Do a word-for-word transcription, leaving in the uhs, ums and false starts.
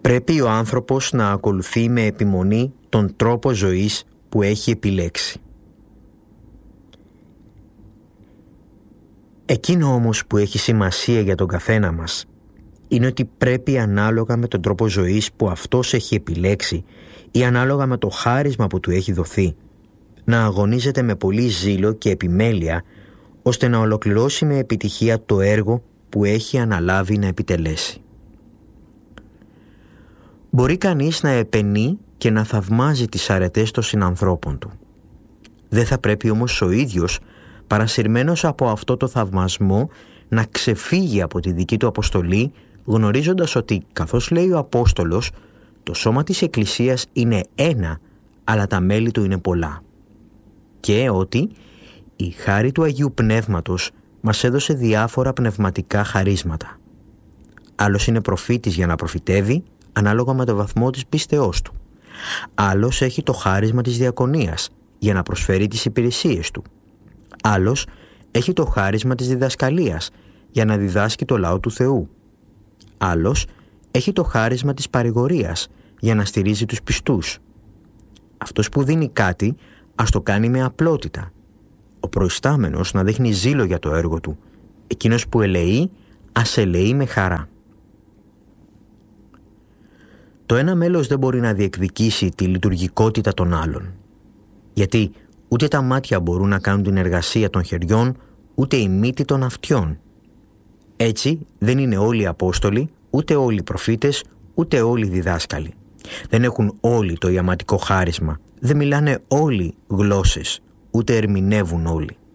Πρέπει ο άνθρωπος να ακολουθεί με επιμονή τον τρόπο ζωής που έχει επιλέξει. Εκείνο όμως που έχει σημασία για τον καθένα μας είναι ότι πρέπει ανάλογα με τον τρόπο ζωής που αυτός έχει επιλέξει ή ανάλογα με το χάρισμα που του έχει δοθεί, να αγωνίζεται με πολύ ζήλο και επιμέλεια ώστε να ολοκληρώσει με επιτυχία το έργο που έχει αναλάβει να επιτελέσει. Μπορεί κανείς να επενεί και να θαυμάζει τις αρετές των συνανθρώπων του. Δεν θα πρέπει όμως ο ίδιος, παρασυρμένος από αυτό το θαυμασμό, να ξεφύγει από τη δική του αποστολή, γνωρίζοντας ότι, καθώς λέει ο Απόστολος, το σώμα της Εκκλησίας είναι ένα, αλλά τα μέλη του είναι πολλά. Και ότι η χάρη του Αγίου Πνεύματος μας έδωσε διάφορα πνευματικά χαρίσματα. Άλλος είναι προφήτης για να προφητεύει, ανάλογα με το βαθμό της πίστεώς του. Άλλος έχει το χάρισμα της διακονίας για να προσφέρει τις υπηρεσίες του. Άλλος έχει το χάρισμα της διδασκαλίας για να διδάσκει το λαό του Θεού. Άλλος έχει το χάρισμα της παρηγορίας για να στηρίζει τους πιστούς. Αυτός που δίνει κάτι ας το κάνει με απλότητα. Ο προϊστάμενος να δείχνει ζήλο για το έργο του. Εκείνος που ελεεί ας ελεεί με χαρά. Το ένα μέλος δεν μπορεί να διεκδικήσει τη λειτουργικότητα των άλλων. Γιατί ούτε τα μάτια μπορούν να κάνουν την εργασία των χεριών, ούτε η μύτη των αυτιών. Έτσι δεν είναι όλοι οι Απόστολοι, ούτε όλοι οι προφήτες, ούτε όλοι οι διδάσκαλοι. Δεν έχουν όλοι το ιαματικό χάρισμα, δεν μιλάνε όλοι γλώσσες, ούτε ερμηνεύουν όλοι.